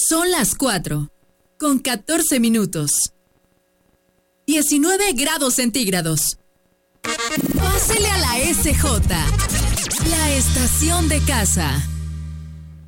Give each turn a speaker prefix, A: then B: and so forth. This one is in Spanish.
A: Son las 4, con 14 minutos. 19 grados centígrados. Pásele a la SJ, la estación de casa.